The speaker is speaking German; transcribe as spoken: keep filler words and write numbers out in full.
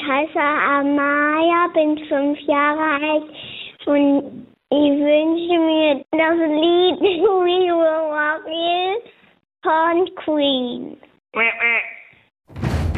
heiße Amaya, bin fünf Jahre alt und ich wünsche mir das Lied We Will Rock You von Queen.